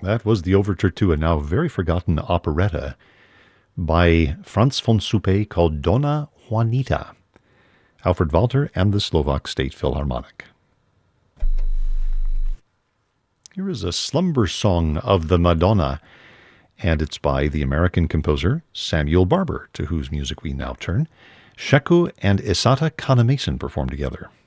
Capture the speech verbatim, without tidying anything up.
That was the overture to a now very forgotten operetta by Franz von Suppé called Donna Juanita, Alfred Walter and the Slovak State Philharmonic. Here is a slumber song of the Madonna, and it's by the American composer Samuel Barber, to whose music we now turn. Sheku and Isata Kanemason perform together.